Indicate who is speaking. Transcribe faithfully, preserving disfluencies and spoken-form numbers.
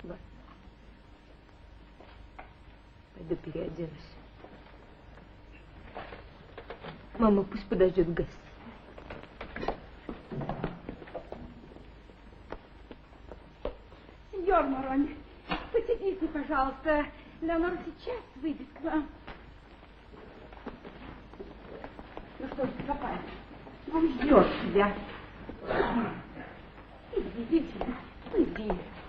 Speaker 1: Ладно. Пойду переоденусь. Мама пусть подождет в гостиной.
Speaker 2: Сеньор Моронь, посидите, пожалуйста. Леонора сейчас выйдет к вам. Ну что ж, какая? Он ждет тебя. Иди, иди сюда. Иди.